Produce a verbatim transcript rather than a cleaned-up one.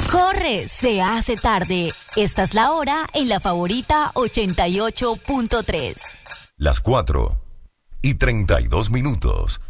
¡Corre! Se hace tarde. Esta es la hora en La Favorita ochenta y ocho punto tres. Las cuatro y treinta y dos minutos.